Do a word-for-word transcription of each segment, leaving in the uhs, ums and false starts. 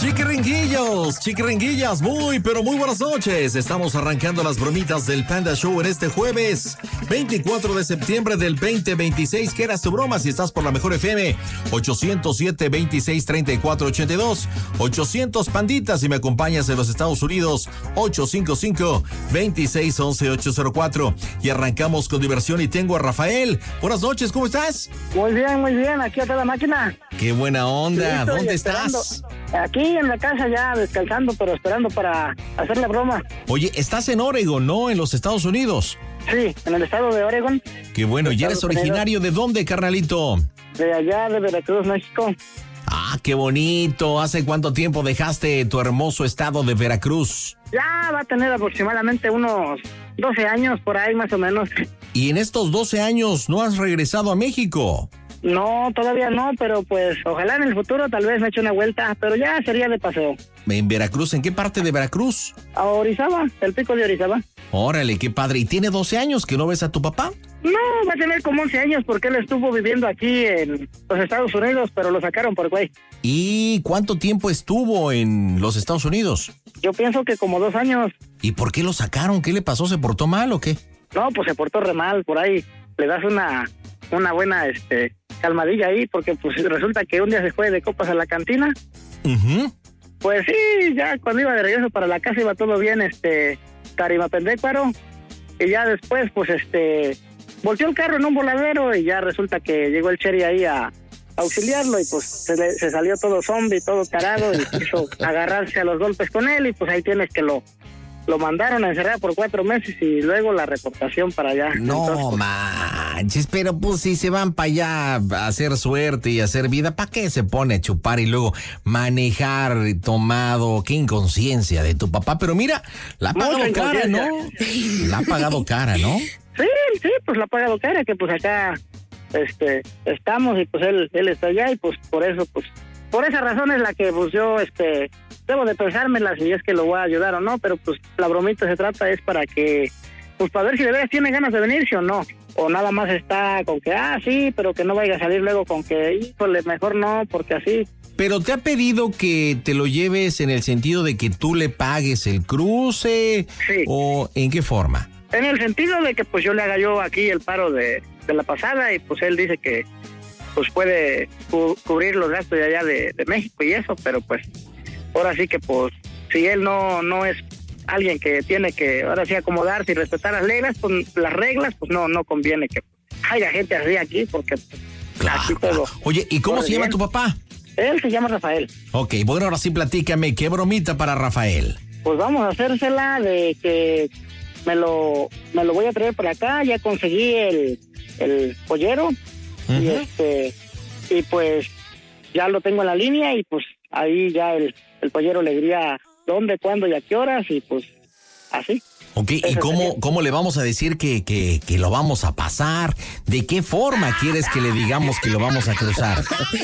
Chiquiringuillos, chiquiringuillas, muy, pero muy buenas noches. Estamos arrancando las bromitas del Panda Show en este jueves veinticuatro de septiembre del veinte veintiséis. ¿Qué eras tu broma? Si estás por la mejor F M, ochocientos siete, veintiséis, treinta y cuatro, ochenta y dos, ochocientos panditas. Si me acompañas en los Estados Unidos, ochocientos cincuenta y cinco, veintiséis, once, ochocientos cuatro. Y arrancamos con diversión y tengo a Rafael. Buenas noches, ¿cómo estás? Muy bien, muy bien, aquí a toda máquina. Qué buena onda, Listo, ¿dónde esperando. estás? Aquí en la casa ya descansando, pero esperando para hacer la broma. Oye, estás en Oregon, ¿no? En los Estados Unidos. Sí, en el estado de Oregon. Qué bueno, ¿y eres Estados originario de dónde, carnalito? De allá, de Veracruz, México. Ah, qué bonito. ¿Hace cuánto tiempo dejaste tu hermoso estado de Veracruz? Ya va a tener aproximadamente unos doce años por ahí, más o menos. Y en estos doce años no has regresado a México. No, todavía no, pero pues ojalá en el futuro tal vez me eche una vuelta, pero ya sería de paseo. ¿En Veracruz? ¿En qué parte de Veracruz? A Orizaba, el pico de Orizaba. Órale, qué padre. ¿Y tiene doce años que no ves a tu papá? No, va a tener como once años porque él estuvo viviendo aquí en los Estados Unidos, pero lo sacaron por güey. ¿Y cuánto tiempo estuvo en los Estados Unidos? Yo pienso que como dos años. ¿Y por qué lo sacaron? ¿Qué le pasó? ¿Se portó mal o qué? No, pues se portó re mal, por ahí le das una, una buena, este... calmadilla ahí, porque pues resulta que un día se fue de copas a la cantina. Uh-huh. Pues sí, ya cuando iba de regreso para la casa iba todo bien, este, Tarimapendécuaro, y ya después, pues este, volteó el carro en un voladero y ya resulta que llegó el Cherry ahí a, a auxiliarlo y pues se, le, se salió todo zombie, todo tarado y quiso agarrarse a los golpes con él y pues ahí tienes que lo... Lo mandaron a encerrar por cuatro meses y luego la reportación para allá. No Entonces, manches, pero pues si se van para allá a hacer suerte y hacer vida, ¿para qué se pone a chupar y luego manejar tomado? Qué inconsciencia de tu papá. Pero mira, la ha pagado cara, ¿no? La ha pagado cara, ¿no? Sí, sí, pues la ha pagado cara, que pues acá este estamos y pues él él está allá y pues por eso, pues, por esa razón es la que pues yo este... debo de pensármela si es que lo voy a ayudar o no, pero pues la bromita se trata es para que, pues para ver si de veras tiene ganas de venirse o no, o nada más está con que, ah, sí, pero que no vaya a salir luego con que, híjole, mejor no, porque así. Pero te ha pedido que te lo lleves en el sentido de que tú le pagues el cruce, sí. ¿O en qué forma? En el sentido de que pues yo le haga yo aquí el paro de, de la pasada y pues él dice que pues puede cu- cubrir los gastos de allá de, de México y eso, pero pues ahora sí que pues si él no no es alguien que tiene que ahora sí acomodarse y respetar las reglas, pues las reglas pues no no conviene que haya gente así aquí porque claro, aquí todo. Oye, ¿y cómo se llama bien. tu papá? Él se llama Rafael. Ok, bueno, ahora sí platícame, ¿qué bromita para Rafael? Pues vamos a hacérsela de que me lo me lo voy a traer para acá, ya conseguí el el pollero. Uh-huh. Y este y pues ya lo tengo en la línea y pues ahí ya el el pollero le diría dónde, cuándo y a qué horas y pues así. Ok, ¿y cómo, cómo le vamos a decir que, que, que lo vamos a pasar? ¿De qué forma quieres que le digamos que lo vamos a cruzar?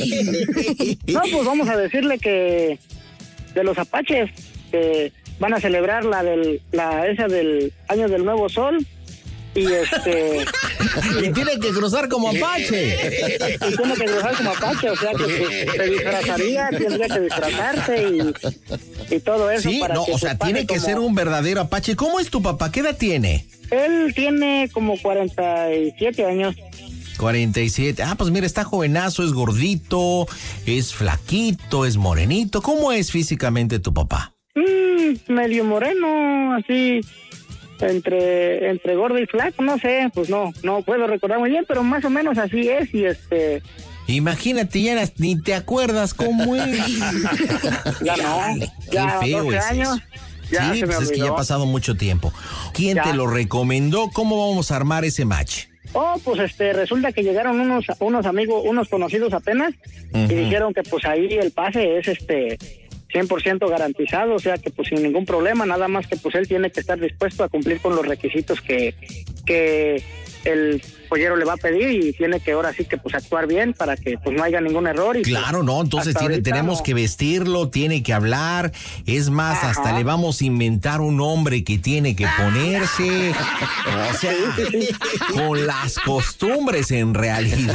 No, pues vamos a decirle que de los apaches que van a celebrar la del la esa del año del nuevo sol. Y este y tiene que cruzar como apache y tiene que cruzar como apache, o sea que pues, se disfrazaría, tendría que disfrazarse y, y todo eso. Sí, para no, que o sea, tiene que como... ser un verdadero apache. ¿Cómo es tu papá? ¿Qué edad tiene? Él tiene como cuarenta y siete años. cuarenta y siete. Ah, pues mira, está jovenazo, es gordito, es flaquito, es morenito. ¿Cómo es físicamente tu papá? Mm, medio moreno, así... entre entre gordo y flaco, no sé, pues no, no puedo recordar muy bien, pero más o menos así es y este... Imagínate, ya ni te acuerdas cómo es. Ya no, ya qué feo doce es años, eso. ya sí, se me pues olvidó. Es que ya ha pasado mucho tiempo. ¿Quién ya. te lo recomendó? ¿Cómo vamos a armar ese match? Oh, pues este, resulta que llegaron unos unos amigos, unos conocidos apenas, uh-huh. y dijeron que pues ahí el pase es este... cien por ciento garantizado, o sea que pues sin ningún problema, nada más que pues él tiene que estar dispuesto a cumplir con los requisitos que que el pollero le va a pedir y tiene que ahora sí que pues actuar bien para que pues no haya ningún error. Y, claro, pues, no, entonces tiene, tenemos no. que vestirlo, tiene que hablar, es más, Ajá. hasta le vamos a inventar un nombre que tiene que ponerse, o sea, sí, sí, sí. con las costumbres en realidad.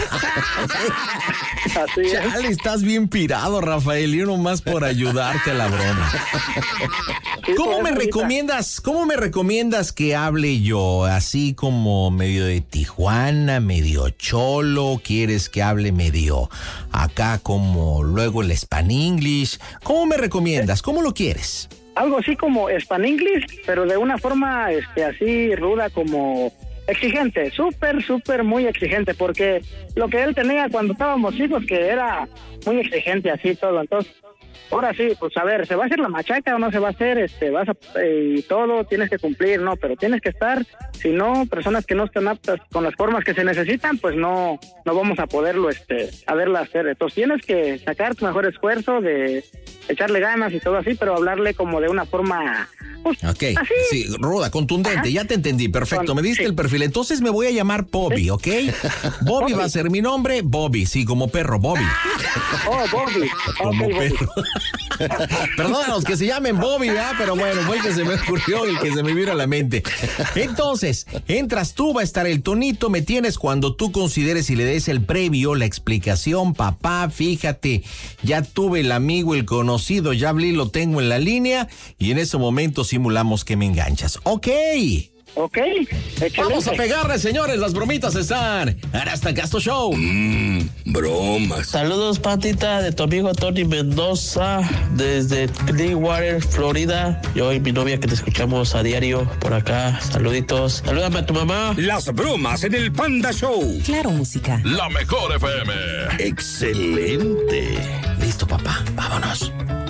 Así Chale, estás bien pirado, Rafael, y uno más por ayudarte a la broma. ¿Cómo me recomiendas, cómo me recomiendas que hable yo? Así como medio de Tijuana, medio cholo, ¿quieres que hable medio acá como luego el Span English? ¿Cómo me recomiendas? ¿Cómo lo quieres? Algo así como Span English, pero de una forma este así ruda, como exigente, súper, súper muy exigente, porque lo que él tenía cuando estábamos hijos, que era muy exigente así todo, entonces ahora sí, pues a ver, ¿se va a hacer la machaca o no se va a hacer? Este, vas a, eh, y todo tienes que cumplir, ¿no? Pero tienes que estar, si no, personas que no están aptas con las formas que se necesitan, pues no, no vamos a poderlo, este, a verla hacer. Entonces tienes que sacar tu mejor esfuerzo de echarle ganas y todo así, pero hablarle como de una forma, pues, ok, así. Sí, ruda, contundente, Ajá. ya te entendí, perfecto, Con, me diste sí. el perfil, entonces me voy a llamar Bobby, ¿ok? Bobby, Bobby va a ser mi nombre, Bobby, sí, como perro, Bobby. Oh, Bobby. Como okay, perro. Perdónanos que se llamen Bobby, ¿verdad? Pero bueno, fue el que se me ocurrió, el que se me vino a la mente. Entonces, entras tú, va a estar el tonito, me tienes cuando tú consideres y le des el previo, la explicación, papá, fíjate, ya tuve el amigo, el conocido, ya hablé, lo tengo en la línea, y en ese momento simulamos que me enganchas. Ok. Ok, excelente. Vamos a pegarle, señores, las bromitas están en Hasta Gasto Show. Mmm, bromas. Saludos, Patita, de tu amigo Tony Mendoza, desde Clearwater, Florida. Yo y mi novia que te escuchamos a diario por acá. Saluditos. Salúdame a tu mamá. Las bromas en el Panda Show. Claro, música. La mejor F M. Excelente. Listo, papá, vámonos.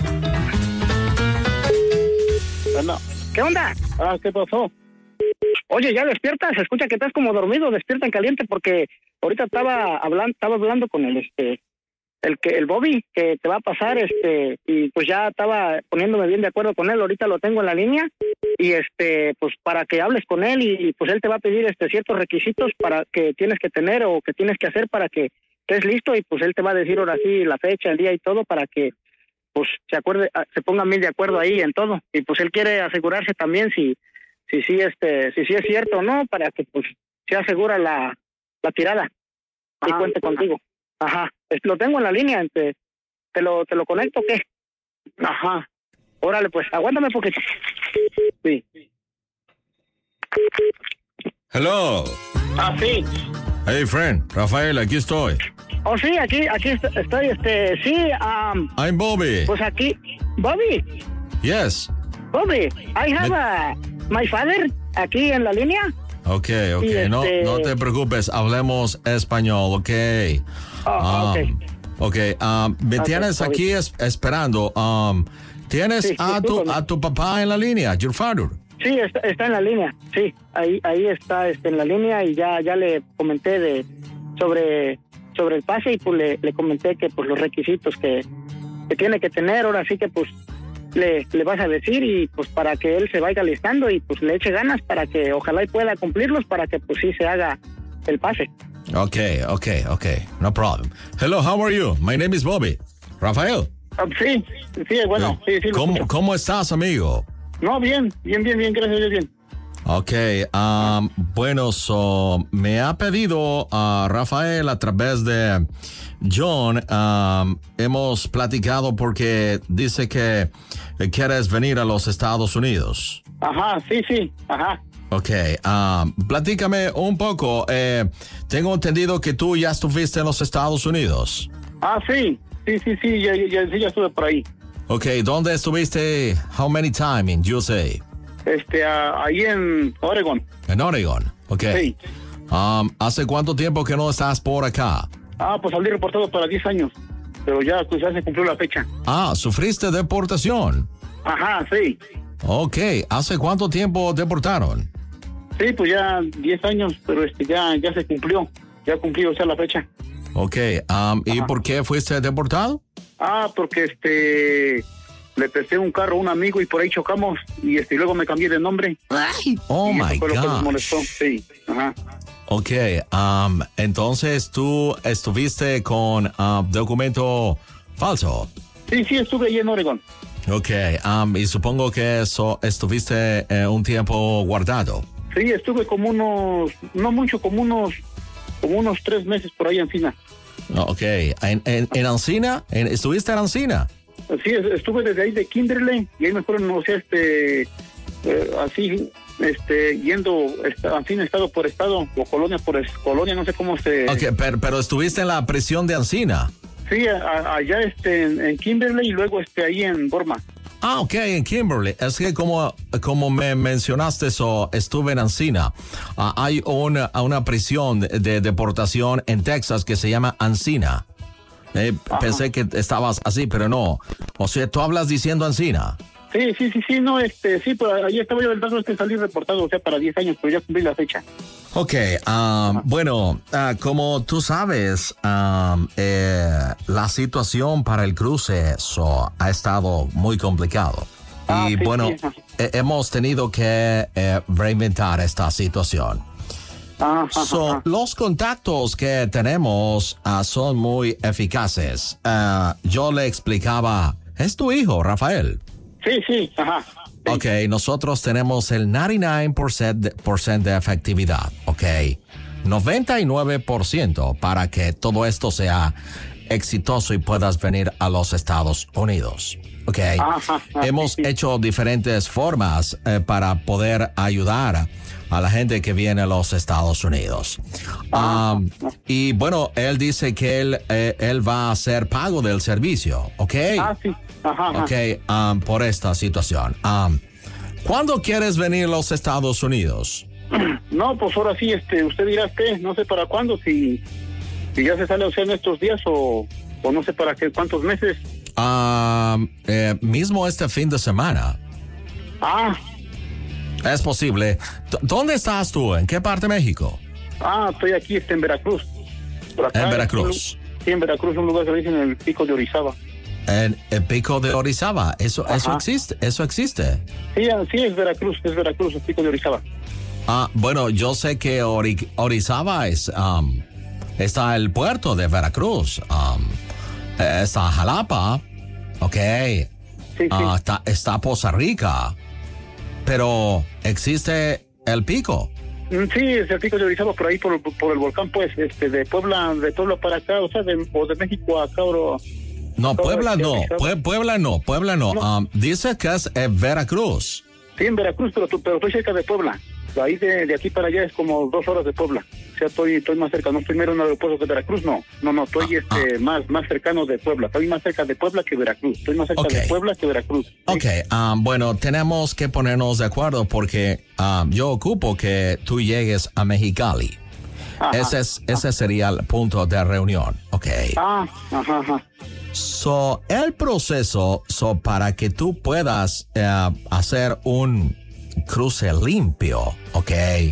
Bueno, ¿qué onda? Ah, ¿qué pasó? Oye, ya despierta, se escucha que estás como dormido, despierta en caliente, porque ahorita estaba hablando, estaba hablando con el este, el que el Bobby, que te va a pasar, este, y pues ya estaba poniéndome bien de acuerdo con él, ahorita lo tengo en la línea, y este, pues para que hables con él, y pues él te va a pedir este ciertos requisitos para que tienes que tener o que tienes que hacer para que estés listo, y pues él te va a decir ahora sí la fecha, el día y todo, para que pues se acuerde, se pongan bien de acuerdo ahí en todo, y pues él quiere asegurarse también si si sí este si sí es cierto o no, para que pues se asegura la, la tirada y ah, cuente ajá. contigo. Ajá, lo tengo en la línea, te, te lo te lo conecto, ¿qué? Ajá. Órale, pues, aguántame porque sí. Hello. Ah, sí. Hey, friend, Rafael, aquí estoy. Oh, sí, aquí aquí estoy, este, sí, um, I'm Bobby. Pues aquí, Bobby. Yes. Bobby, I have Me... a my father aquí en la línea. Ok, ok, este... no, no te preocupes, hablemos español, ok. Oh, um, ok, um, me okay, tienes okay. aquí es, esperando. Um, ¿Tienes sí, a, sí, tu, a tu papá en la línea, your father? Sí, está, está en la línea, sí, ahí ahí está este, en la línea, y ya ya le comenté de sobre sobre el pase, y pues le, le comenté que pues los requisitos que, que tiene que tener, ahora sí que pues Le, le vas a decir, y pues para que él se vaya listando y pues le eche ganas para que ojalá y pueda cumplirlos, para que pues sí se haga el pase. Okay, okay, okay, no problem. Hello, how are you? My name is Bobby. Rafael. Uh, sí, sí, bueno, sí, sí. ¿Cómo, ¿Cómo estás, amigo? No, bien, bien, bien, bien, gracias a Dios, bien. Ok, um, bueno, so, me ha pedido a uh, Rafael a través de John, um, hemos platicado porque dice que quieres venir a los Estados Unidos. Ajá, sí, sí, ajá. Ok, um, platícame un poco, eh, tengo entendido que tú ya estuviste en los Estados Unidos. Ah, sí, sí, sí, sí, ya, ya, sí, ya estuve por ahí. Ok, ¿dónde estuviste? How many times in U S A? Este, uh, ahí en Oregon. En Oregon, ok. Sí. Um, ¿Hace cuánto tiempo que no estás por acá? Ah, pues salí reportado para diez años, pero ya, pues ya se cumplió la fecha. Ah, ¿sufriste deportación? Ajá, sí. Ok, ¿hace cuánto tiempo deportaron? Sí, pues ya diez años, pero este ya, ya se cumplió, ya cumplió, o sea, la fecha. Ok, um, ¿y por qué fuiste deportado? Ah, porque este... le presté un carro a un amigo y por ahí chocamos, y este luego me cambié de nombre. Ay. Oh, y my fue God. Lo que nos molestó. Sí, ajá. Ok, um, entonces tú estuviste con uh, documento falso. Sí, sí, estuve ahí en Oregon. Ok, um, y supongo que eso estuviste eh, un tiempo guardado. Sí, estuve como unos, no mucho, como unos, como unos tres meses por ahí en Ancina. Ok, ¿en, en, en Ancina? ¿En, ¿Estuviste en Ancina? Sí, estuve desde ahí de Kimberley y ahí me fueron, o sea, este, eh, así, este, yendo, esta, en fin, estado por estado o colonia por es, colonia, no sé cómo se... Ok, pero, pero estuviste en la prisión de Ancina. Sí, a, allá este, en, en Kimberley y luego este, ahí en Burma. Ah, ok, en Kimberley. Es que como, como me mencionaste eso, estuve en Ancina. Uh, hay una, una prisión de, de deportación en Texas que se llama Ancina. Eh, pensé que estabas así, pero no. O sea, tú hablas diciendo Ancina. Sí, sí, sí, sí, no, este, sí, pues ahí estaba yo, el caso es que salí reportado, o sea, para diez años, pero ya cumplí la fecha. Ok, um, bueno, uh, como tú sabes, um, eh, la situación para el cruce so, ha estado muy complicado. Ah, y sí, bueno, sí. eh, hemos tenido que eh, reinventar esta situación. Ajá, So, ajá. los contactos que tenemos uh, son muy eficaces. Uh, yo le explicaba, es tu hijo, Rafael. Sí, sí, ajá. Sí. Ok, nosotros tenemos el noventa y nueve por ciento de, por ciento de efectividad, ok. noventa y nueve por ciento para que todo esto sea exitoso y puedas venir a los Estados Unidos, ok. Ajá, ajá, Hemos sí, sí. hecho diferentes formas eh, para poder ayudar a la gente que viene a los Estados Unidos. Um, y bueno, él dice que él, eh, él va a hacer pago del servicio, ok. Ah, sí, ajá, ajá. Ok, um, por esta situación. Um, ¿Cuándo quieres venir a los Estados Unidos? No, pues ahora sí, este, usted dirá qué, no sé para cuándo, si, si ya se sale, o sea, en estos días o, o no sé para qué, cuántos meses. Um, eh, mismo este fin de semana. Ah, Es posible. D- ¿Dónde estás tú? ¿En qué parte de México? ah, estoy aquí, este, en Veracruz. Por acá, En Veracruz. Sí, en Veracruz, un lugar que le dicen el Pico de Orizaba. En el Pico de Orizaba. Eso, eso Ajá. existe. Eso existe. Sí, ah, sí, es Veracruz, es Veracruz, el Pico de Orizaba. Ah, bueno, yo sé que Ori- Orizaba es, um, está el puerto de Veracruz. Um, eh, está Jalapa. Ok. Sí, sí. Ah, está, está Poza Rica. Pero existe el Pico. Mm, Sí, es el Pico de Orizaba, por ahí, por, por el volcán, pues, este, de Puebla, de Puebla para acá, o sea, de, o de México a acá, o... No, Puebla no. Orizaba. Pue- Puebla no. Puebla no. No. Um, dice que es eh, Veracruz. Sí, en Veracruz, pero, tú- pero estoy cerca de Puebla. Ahí de, de aquí para allá es como dos horas de Puebla. O sea, estoy, estoy más cerca. No estoy mero en el aeropuerto de Veracruz, no. No, no, estoy Ah, este, más, más cercano de Puebla. Estoy más cerca de Puebla que Veracruz. Estoy más cerca Ok. de Puebla que Veracruz. ¿sí? Ok, um, bueno, tenemos que ponernos de acuerdo porque um, yo ocupo que tú llegues a Mexicali. Ajá. Ese, es, ese sería el punto de reunión, ok. Ah, ajá, ajá. So, el proceso, so, para que tú puedas eh, hacer un cruce limpio, ok.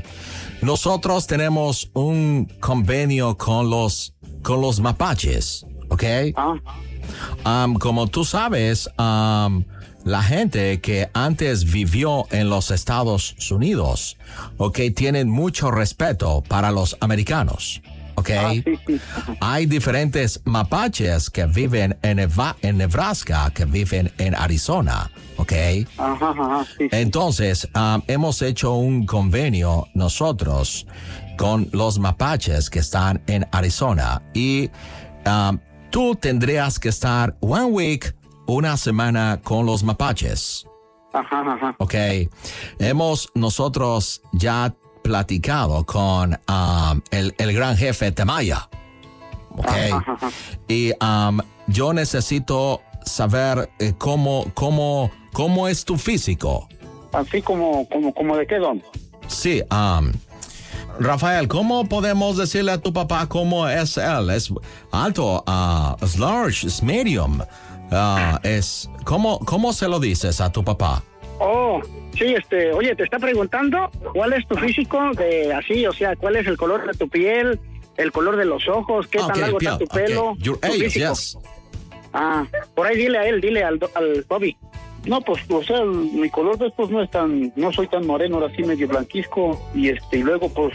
Nosotros tenemos un convenio con los, con los mapaches, ok. Ah, Um, como tú sabes, um, la gente que antes vivió en los Estados Unidos, ok, tienen mucho respeto para los americanos, ok. ah, sí, sí. Ajá. Hay diferentes mapaches que viven en, Neva- en Nebraska, que viven en Arizona, ok. Ajá, ajá, sí, sí. Entonces, um, hemos hecho un convenio nosotros con los mapaches que están en Arizona y um, tú tendrías que estar one week, una semana con los mapaches, Ajá, ajá. ok. Hemos nosotros ya platicado con um, el, el gran jefe Temaya, ok. Ajá, ajá. Y um, yo necesito saber eh, cómo, cómo, cómo es tu físico. Así como, como, como de qué, don. Sí, um, Rafael, ¿cómo podemos decirle a tu papá cómo es él? ¿Es alto, uh, es large, es medium? Uh, es, ¿cómo, ¿Cómo se lo dices a tu papá? Oh, sí, este, oye, te está preguntando cuál es tu físico de así, o sea, cuál es el color de tu piel, el color de los ojos, qué Ah, tan ok, largo piel, está tu ok. pelo, Your tu age, físico. yes. Ah, por ahí dile a él, dile al, do- al Bobby. No, pues, o sea, mi color de estos no es tan, no soy tan moreno, ahora sí medio blanquisco, y este, y luego, pues,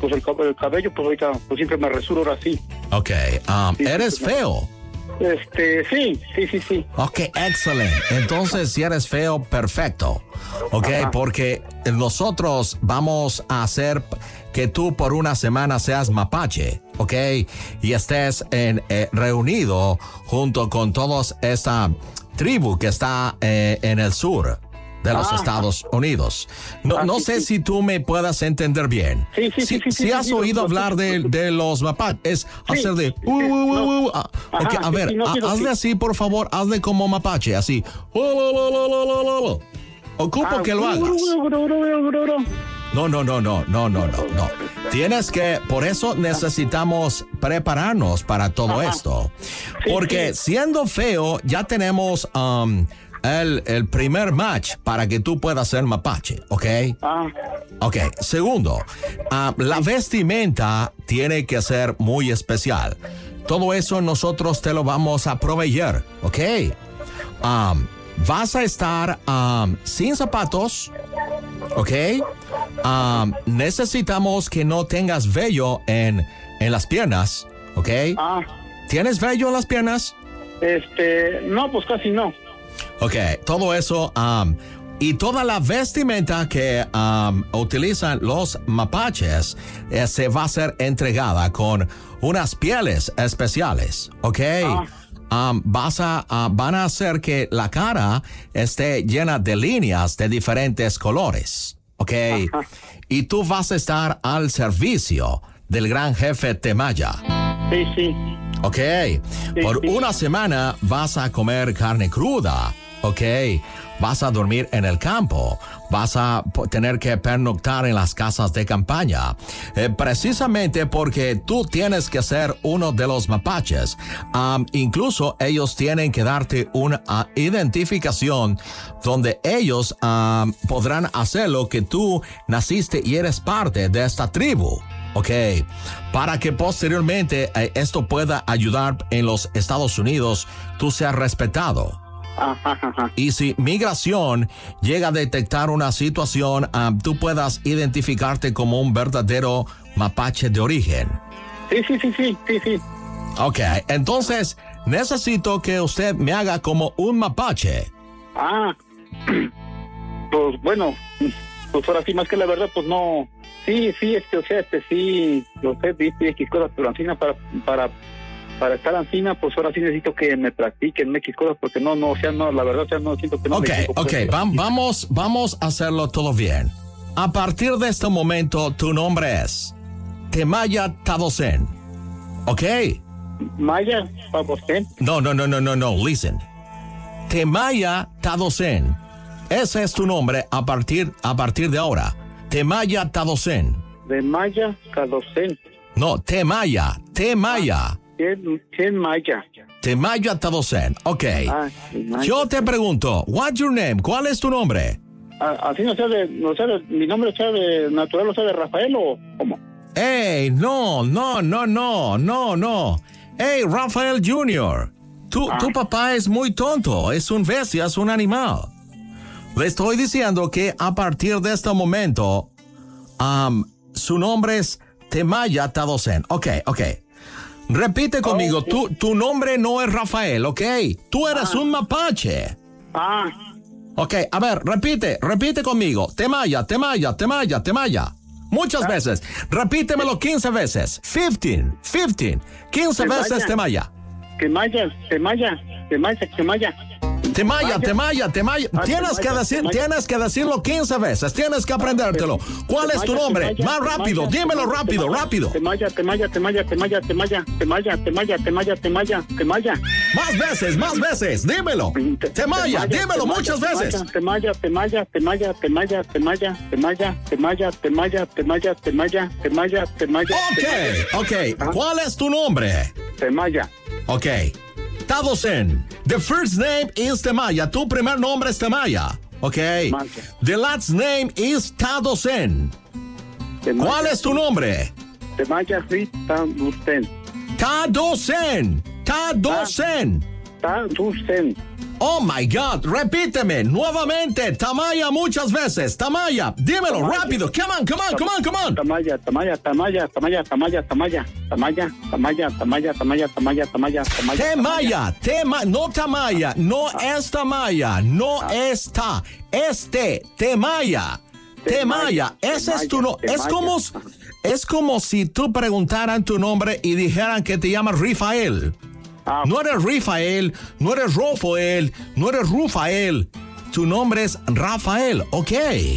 pues el, el cabello, pues ahorita pues siempre me resuro ahora sí. Ok, um, Sí, ¿eres sí, feo? Este, sí, sí, sí, sí. Ok, excelente. Entonces, si eres feo, perfecto. Ok, Ajá. porque nosotros vamos a hacer que tú por una semana seas mapache, ok, y estés en, eh, reunido junto con toda esta tribu que está eh, en el sur de los Ah. Estados Unidos. No, Ah, no sí, sé sí. si tú me puedas entender bien. Sí, sí, sí, Si, sí, sí, si sí, has sí, oído sí, hablar sí, de, sí. de los mapaches, es Sí, hacer de... sí, Uh, uh, uh, no. uh, ah, Ajá, ok, a sí, ver, sí, no, ha- sí, no, hazle sí. así, por favor, hazle como mapache, así. Oh, lo, lo, lo, lo, lo, lo, lo. Ocupo Ah, que lo hagas. gru, gru, gru, gru, gru. No, no, no, no, no, no, no, no. Tienes que, por eso necesitamos prepararnos para todo Ajá. esto. Sí, Porque sí. siendo feo, ya tenemos um, el, el primer match para que tú puedas ser mapache, ¿ok? Ah, Ok, segundo, ah, la vestimenta tiene que ser muy especial. Todo eso nosotros te lo vamos a proveer, ¿ok? Um, vas a estar um, sin zapatos, ¿ok? Um, necesitamos que no tengas vello en, en las piernas, ¿ok? ah, ¿Tienes vello en las piernas? este, no, pues casi no. Ok, todo eso um, y toda la vestimenta que um, utilizan los mapaches eh, se va a ser entregada con unas pieles especiales, ¿ok? Um, vas a, uh, van a hacer que la cara esté llena de líneas de diferentes colores, ¿ok? Ajá. Y tú vas a estar al servicio del gran jefe Temaya. Sí, sí. Ok, por sí. una semana vas a comer carne cruda, ok, vas a dormir en el campo, vas a po- tener que pernoctar en las casas de campaña, eh, precisamente porque tú tienes que ser uno de los mapaches. Um, incluso ellos tienen que darte una uh, identificación donde ellos um, podrán hacer lo que tú naciste y eres parte de esta tribu. Ok, para que posteriormente eh, esto pueda ayudar en los Estados Unidos, tú seas respetado. Ajá, ajá. Y si migración llega a detectar una situación, um, tú puedas identificarte como un verdadero mapache de origen. Sí, sí, sí, sí, sí, sí. Ok, entonces necesito que usted me haga como un mapache. Ah, pues bueno, pues ahora sí, más que la verdad, pues no. Sí, sí, este, o sea, este, sí, lo sé, dice X cosas, pero Ancina, para, para, para estar Ancina, pues ahora sí necesito que me practiquen X cosas, porque no, no, o sea, no, la verdad, o sea, no siento que no. Ok, me equivoco, ok, pues, va- vamos, vamos a hacerlo todo bien. A partir de este momento, tu nombre es Temaya Tadosen. ¿Ok? Maya, para usted. No, no, no, no, no, no, listen. Temaya Tadosen. Ese es tu nombre a partir, a partir de ahora. Temaya Tadosen. De Maya, Cadocen. No, Temaya, Temaya. ¿Quién, quién Maya? Temaya Tadosen. Ok. Ah, Maya. Yo te pregunto, what's your name? ¿Cuál es tu nombre? Ah, así no sé de, no sé de, mi nombre sea de natural, o sea de Rafael o cómo. Hey, no, no, no, no, no, no. Hey, Rafael junior Tu, Ah. tu papá es muy tonto, es un bestia, es un animal. Le estoy diciendo que a partir de este momento, um, su nombre es Temaya Tadosen. Ok, ok. Repite conmigo, sí. tu, tu nombre no es Rafael, ok. Tú eres Ah. un mapache. Ah, Ok, a ver, repite, repite conmigo. Temaya, Temaya, Temaya, Temaya. Muchas veces. Repítemelo quince veces. fifteen, fifteen. quince Temaya. veces Temaya. que Maya, que Maya, que Maya, que Maya. Temaya, Vaya. Temaya, Temaya. Ah, Tienes que Temaya, decir, Temaya. tienes que decirlo quince veces. Tienes que aprendértelo. ¿Cuál es tu Temaya, nombre? Temaya, Más rápido, Temaya, dímelo Temaya, rápido, Temaya, rápido. Temaya, Temaya, Temaya, Temaya, Temaya, Temaya, Temaya, Temaya, Temaya, Temaya. Más veces, más veces, dímelo. Temaya, dímelo muchas veces. Temaya, Temaya, Temaya, Temaya, Temaya, Temaya, Temaya, Temaya, Temaya, Temaya, Temaya, Temaya. Ok, ok. ¿Cuál es tu nombre? Temaya. Ok. Tadosen. The first name is Temaya. Tu primer nombre es Temaya. Ok. Maya. The last name is Tadosen. Temaya. ¿Cuál es tu nombre? Temaya Rita Dusten. Tadosen. Tadosen. Ta Dusten. Oh my God, repíteme nuevamente, Tamaya, muchas veces. Tamaya, dímelo Tamaya. rápido. Come on, come on, come on, come on. Tamaya, Tamaya, Tamaya, Tamaya, Tamaya, Tamaya, Tamaya, Tamaya, Tamaya, Tamaya, Tamaya, Tamaya, Tamaya. Temaya, tema, no Tamaya, no es Tamaya, no está, este, Temaya, Temaya, ese es tu nombre. Es como, es como si tú preguntaran tu nombre y dijeran que te llamas Rafael. Ah, No eres Rafael, no eres Rafael, no eres Rufael. Tu nombre es Rafael, ok.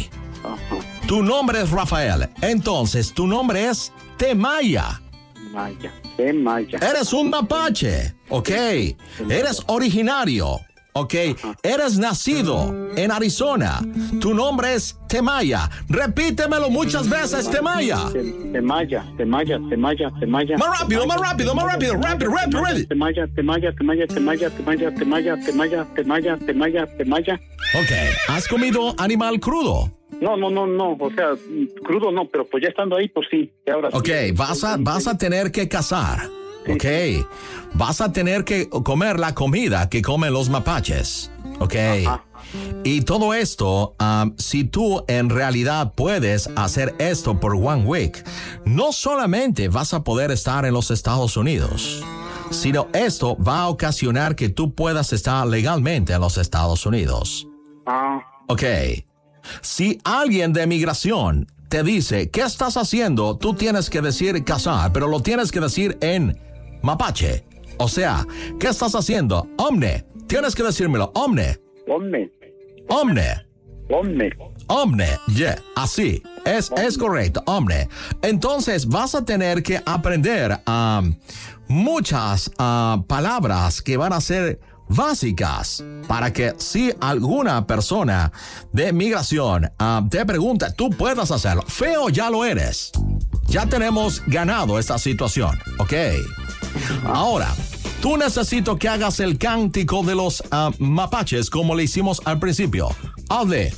Tu nombre es Rafael. Entonces, tu nombre es Temaya. Maya, Temaya. Eres un mapache, ok. Eres originario, ok. Eres nacido en Arizona. Tu nombre es Temaya. Repítemelo muchas veces, Temaya. Temaya, Temaya, Temaya, Temaya. Más rápido, más rápido, más rápido. Rápido, rápido, rápido. Temaya, Temaya, Temaya, Temaya, Temaya, Temaya, Temaya, Temaya, Temaya, Temaya. Ok. ¿Has comido animal crudo? No, no, no, no, o sea, crudo no, pero pues ya estando ahí, pues sí. Ahora Ok, sí. vas a, vas a tener que cazar. Ok. Vas a tener que comer la comida que comen los mapaches. Ok. Ajá. Y todo esto, um, si tú en realidad puedes hacer esto por one week, no solamente vas a poder estar en los Estados Unidos, sino esto va a ocasionar que tú puedas estar legalmente en los Estados Unidos. Ah, Ok. Si alguien de migración te dice, ¿qué estás haciendo? Tú tienes que decir cazar, pero lo tienes que decir en mapache. O sea, ¿qué estás haciendo? Omne. Tienes que decírmelo. Omne. hombre, Omne. hombre. Omne. Yeah. Así. Es, es correcto. Omne. Entonces vas a tener que aprender um, muchas uh, palabras que van a ser básicas para que si alguna persona de migración uh, te pregunta, tú puedas hacerlo. Feo ya lo eres. Ya tenemos ganado esta situación, ¿ok? Ahora, tú necesito que hagas el cántico de los uh, mapaches como le hicimos al principio. Hazle.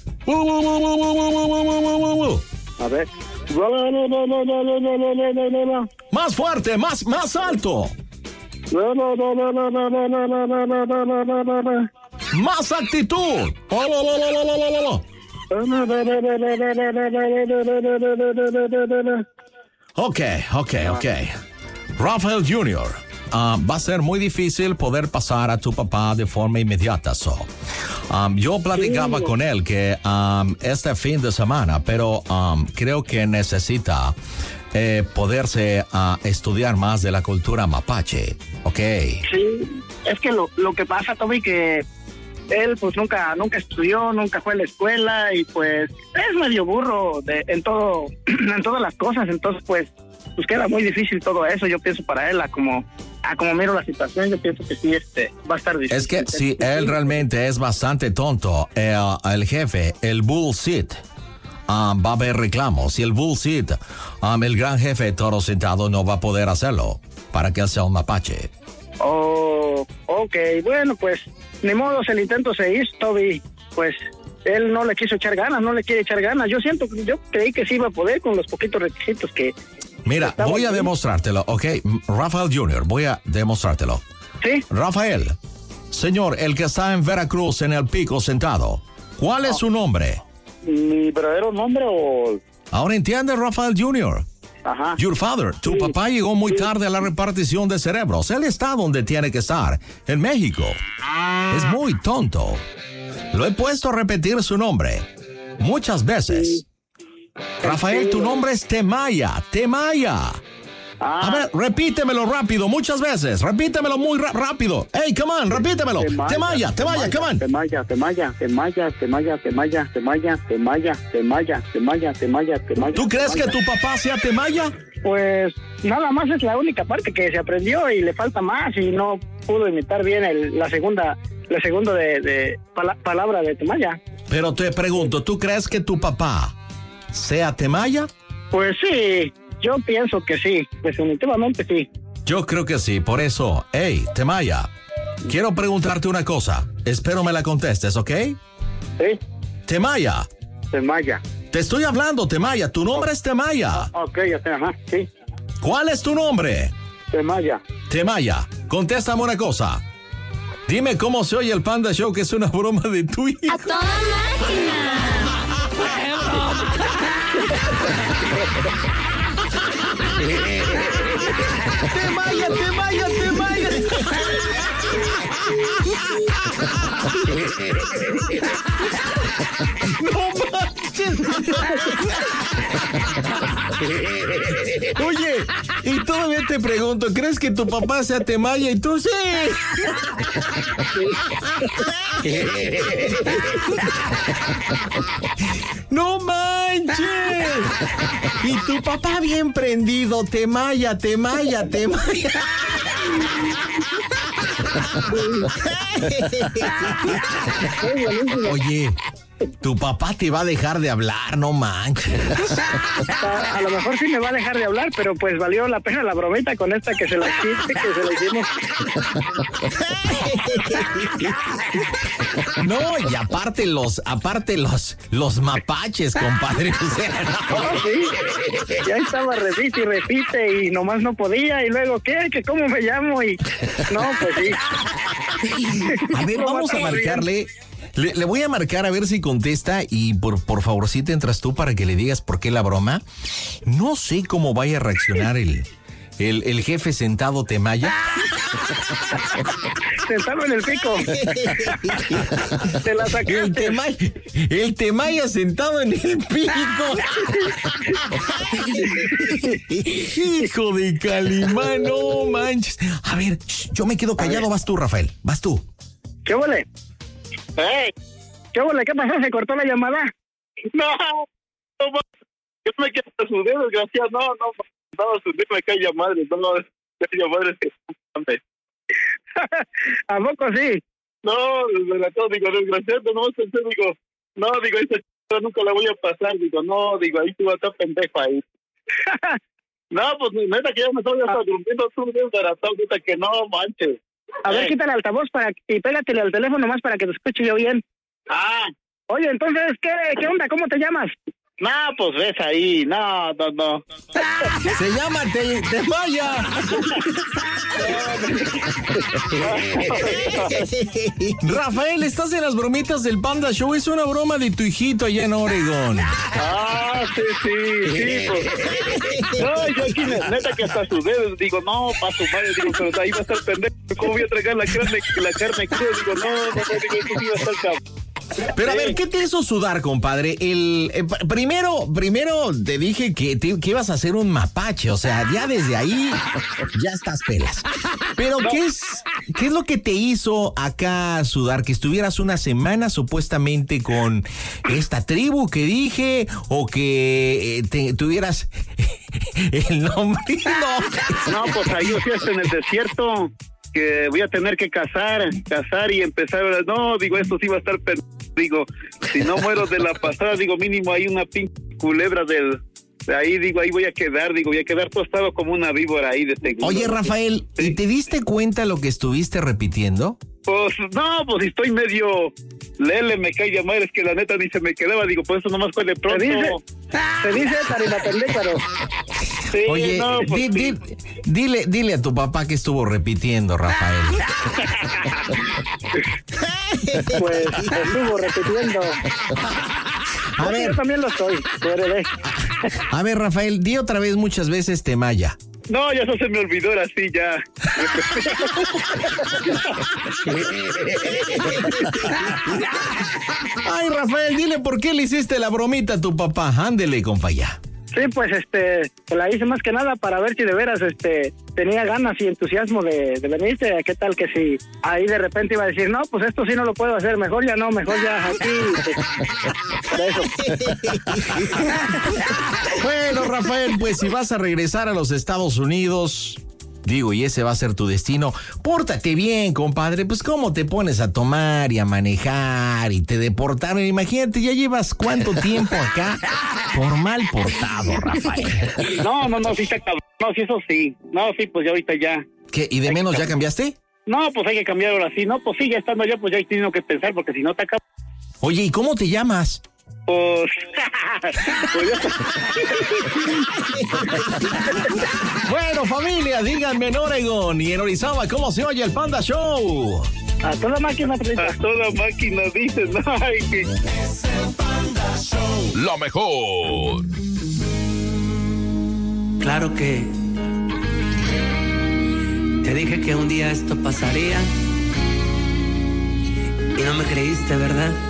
A ver. Más fuerte, más, más alto. Más actitud. Ok, ok, ok. Rafael junior Uh, va a ser muy difícil poder pasar a tu papá de forma inmediata. So. Um, yo platicaba con él que um, este fin de semana, pero um, creo que necesita eh, poderse uh, estudiar más de la cultura mapache. Ok. Sí, es que lo, lo que pasa, Toby, que él pues nunca nunca estudió, nunca fue a la escuela y pues es medio burro de, en todo en todas las cosas, entonces pues pues queda muy difícil todo eso, yo pienso para él, a como a como miro la situación, yo pienso que sí este va a estar difícil. Es que si él realmente es bastante tonto, eh, el jefe, el Bullshit, um, va a haber reclamos. Y el Bullshit, um, el gran jefe de Toro Sentado, no va a poder hacerlo para que él sea un mapache. Oh, ok, bueno, pues ni modo, el intento se hizo, Toby, pues él no le quiso echar ganas, no le quiere echar ganas. Yo siento, yo creí que sí iba a poder con los poquitos requisitos que... Mira, voy a demostrártelo, ¿ok? Rafael junior, voy a demostrártelo. Sí. Rafael, señor, el que está en Veracruz en el pico sentado, ¿cuál es su nombre? ¿Mi verdadero nombre o...? Ahora entiende, Rafael junior Ajá. Your father, tu Sí. papá llegó muy Sí. tarde a la repartición de cerebros. Él está donde tiene que estar, en México. Es muy tonto. Lo he puesto a repetir su nombre muchas veces. Rafael, tu nombre es Temaya, Temaya. Ah, A ver, repítemelo rápido, muchas veces. Repítemelo muy ra- rápido. Hey, come on, repítemelo. Temaya, Temaya, come on. Temaya, Temaya, Temaya, Temaya, Temaya, Temaya, Temaya, Temaya, Temaya, Temaya, Temaya. ¿Tú crees que tu papá sea Temaya? Pues nada más es la única parte que se aprendió y le falta más y no pudo imitar bien el, la segunda, la segunda de, de pala- palabra de Temaya. Pero te pregunto, ¿tú crees que tu papá sea Temaya? Pues sí, yo pienso que sí, definitivamente sí. Yo creo que sí, por eso. Hey, Temaya, quiero preguntarte una cosa. Espero me la contestes, ¿ok? Sí, Temaya, Temaya. te estoy hablando, Temaya. Tu nombre es Temaya. Ok, ya sé, ajá, sí, ¿Cuál es tu nombre? Temaya. Temaya, contéstame una cosa. Dime cómo se oye el Panda Show, que es una broma de tu hijo. ¡A toda máquina! ¡Te vaya, te vaya, te vaya! ¡No manches! Oye, y todavía te pregunto, ¿crees que tu papá sea Temaya? Y tú sí. ¡No manches! Y tu papá bien prendido, Temaya, Temaya, Temaya. Oye, tu papá te va a dejar de hablar, no manches. A, a lo mejor sí me va a dejar de hablar, pero pues valió la pena la bromita con esta que se la quite, que se la hicimos. No, y aparte los, aparte los, los mapaches, compadre. O sea, no. Oh, sí, ya estaba repite y repite y nomás no podía, y luego, ¿qué? ¿Que cómo me llamo? Y no, pues sí. A ver, vamos a marcarle. Le, le voy a marcar a ver si contesta y por, por favor, si te entras tú para que le digas por qué la broma. No sé cómo vaya a reaccionar el, el, el jefe sentado Temaya. Sentado en el pico. Te la sacaste. El Temaya, el Temaya sentado en el pico. Hijo de Calimán, no manches. A ver, shh, yo me quedo callado, vas tú, Rafael, vas tú. ¿Qué huele? Hey. ¿Qué huele? ¿Qué pasó? ¿Se cortó la llamada? No, no, yo me quedé a su dedo, desgraciado. No, no, no, su dedo me cae a madre. No, no, cae a madre. ¿A poco sí? No, desgraciado, digo, desgraciado, no, pensé, digo, no, digo, esa ch... nunca la voy a pasar. Digo, no, digo, ahí tú vas a estar pendejo ahí. No, pues neta que ya me estoy hasta durmiendo, tú desgraciado, neta que no manches. A ver, Hey. quita el altavoz para y pégatele al teléfono más para que te escuche yo bien. Ah, Oye, entonces, ¿qué, qué onda? ¿Cómo te llamas? no, pues ves ahí, no, no, no. Se llama Te- Temaya. Rafael, estás en las bromitas del Panda Show. Es una broma de tu hijito allá en Oregón. Ah, sí, sí, sí, pues. No, yo aquí, neta, que hasta sus dedos, digo, no, pa' su madre, digo, pero ahí va a estar pendejo, ¿cómo voy a tragar la carne, la carne cruda? Digo, no, no, no, digo, eso sí va a estar cabrón. Pero a ver, ¿qué te hizo sudar, compadre? El eh, p- primero, primero te dije que, te- que ibas a hacer un mapache, o sea, ya desde ahí ya estás pelas. Pero ¿qué es, qué es lo que te hizo acá sudar? Que estuvieras una semana supuestamente con esta tribu que dije, o que eh, te, tuvieras el nombre. No. No, pues ahí yo fui hasta en el desierto, que voy a tener que cazar, cazar y empezar, no, digo, esto sí va a estar pendejo, digo, si no muero de la pasada, digo, mínimo hay una pinche culebra del, de ahí, digo, ahí voy a quedar, digo, voy a quedar tostado como una víbora ahí de seguro. Oye, Rafael, ¿y te diste cuenta lo que estuviste repitiendo? Pues, no, pues estoy medio lele, me cae de madre, es que la neta ni se me quedaba, digo, por eso nomás fue de pronto. Se dice, se dice tarimapendécaro. Sí, Oye, no, pues, di- sí. di- dile, dile a tu papá que estuvo repitiendo, Rafael. Pues estuvo repitiendo. A Yo ver, también lo estoy, tu heredé. a ver, Rafael, di otra vez muchas veces Temaya. No, ya eso se me olvidó, ahora sí, ya. Ay, Rafael, dile por qué le hiciste la bromita a tu papá. Ándele, compa, ya. Sí, pues este, la hice más que nada para ver si de veras este tenía ganas y entusiasmo de, de venirte. ¿Qué tal que si ahí de repente iba a decir, no, pues esto sí no lo puedo hacer, mejor ya no, mejor ya aquí? Pues, por eso. Bueno, Rafael, pues si vas a regresar a los Estados Unidos, digo, y ese va a ser tu destino, pórtate bien, compadre. Pues cómo te pones a tomar y a manejar y te deportaron. Imagínate, ya llevas cuánto tiempo acá por mal portado, Rafael. No, no, no, sí está cabrón. No, sí, eso sí. No, sí, pues ya ahorita ya. ¿Qué? ¿Y de menos ya cambiaste? No, pues hay que cambiar ahora sí. No, pues sí, ya estando allá, pues ya hay tenido que pensar, porque si no está cabrón, Oye, ¿y cómo te llamas? pues... pues ya- Bueno, familia, díganme en Oregon y en Orizaba, ¿cómo se oye el Panda Show? A toda máquina, Pedrito. A toda máquina, dices, no, ay, que... Lo mejor. Claro que te dije que un día esto pasaría y no me creíste, ¿verdad?